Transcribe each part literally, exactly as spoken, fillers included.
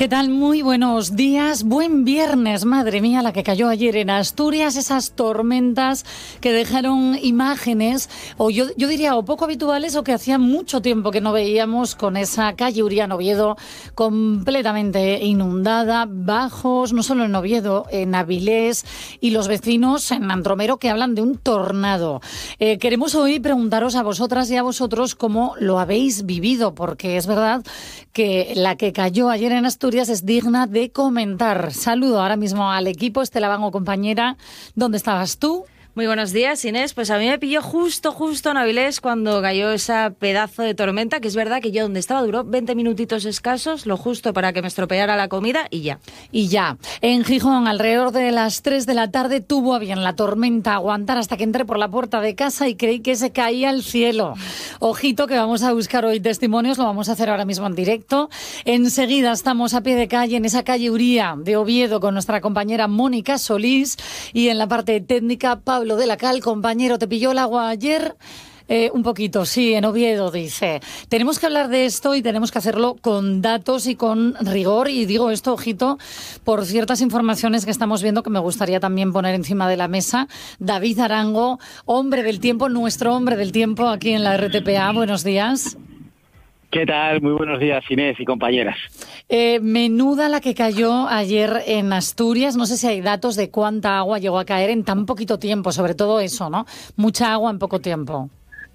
¿Qué tal? Muy buenos días. Buen viernes. Madre mía, la que cayó ayer en Asturias. Esas tormentas que dejaron imágenes, o yo, yo diría, o poco habituales, o que hacía mucho tiempo que no veíamos, con esa calle Uría en Oviedo completamente inundada. Bajos, no solo en Oviedo, en Avilés, y los vecinos en Andromero que hablan de un tornado. Eh, queremos hoy preguntaros a vosotras y a vosotros cómo lo habéis vivido, porque es verdad que la que cayó ayer en Asturias es digna de comentar. Saludo ahora mismo al equipo. Estela Bango, compañera, ¿dónde estabas tú? Muy buenos días, Inés. Pues a mí me pilló justo, justo en Avilés cuando cayó esa pedazo de tormenta, que es verdad que yo donde estaba duró veinte minutitos escasos, lo justo para que me estropeara la comida y ya. Y ya. En Gijón, alrededor de las tres de la tarde, tuvo a bien la tormenta aguantar hasta que entré por la puerta de casa y creí que se caía al cielo. Ojito, que vamos a buscar hoy testimonios, lo vamos a hacer ahora mismo en directo. Enseguida estamos a pie de calle en esa calle Uría de Oviedo con nuestra compañera Mónica Solís, y en la parte técnica, Pablo Pablo de la Cal. Compañero, ¿te pilló el agua ayer? Eh, un poquito, sí, en Oviedo, dice. Tenemos que hablar de esto y tenemos que hacerlo con datos y con rigor. Y digo esto, ojito, por ciertas informaciones que estamos viendo que me gustaría también poner encima de la mesa. David Arango, hombre del tiempo, nuestro hombre del tiempo aquí en la R T P A. Buenos días. ¿Qué tal? Muy buenos días, Inés y compañeras. Eh, menuda la que cayó ayer en Asturias. No sé si hay datos de cuánta agua llegó a caer en tan poquito tiempo, sobre todo eso, ¿no? Mucha agua en poco tiempo.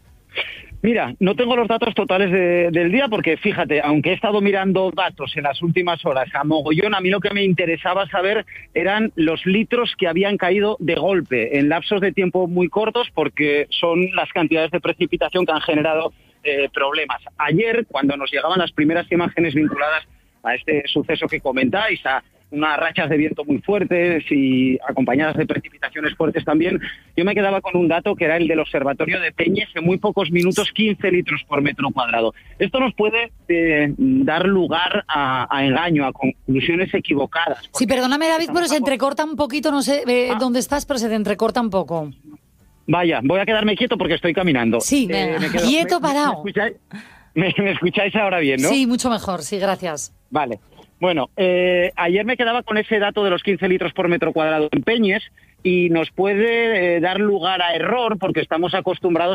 Mira, no tengo los datos totales de, del día porque, fíjate, aunque he estado mirando datos en las últimas horas a mogollón, a mí lo que me interesaba saber eran los litros que habían caído de golpe en lapsos de tiempo muy cortos, porque son las cantidades de precipitación que han generado eh, problemas. Ayer, cuando nos llegaban las primeras imágenes vinculadas a este suceso que comentáis, a unas rachas de viento muy fuertes y acompañadas de precipitaciones fuertes también, yo me quedaba con un dato que era el del Observatorio de Peñes, en muy pocos minutos quince litros por metro cuadrado. Esto nos puede eh, dar lugar a, a engaño, a conclusiones equivocadas. Sí, perdóname, David, pero se entrecorta un poquito, no sé eh, ah. dónde estás, pero se te entrecorta un poco. Vaya, voy a quedarme quieto porque estoy caminando. Sí, eh, me quedo, quieto, me, parado. Me escucháis, me, me escucháis ahora bien, ¿no? Sí, mucho mejor, sí, gracias. Vale. Bueno, eh, ayer me quedaba con ese dato de los quince litros por metro cuadrado en Peñes, y nos puede eh, dar lugar a error porque estamos acostumbrados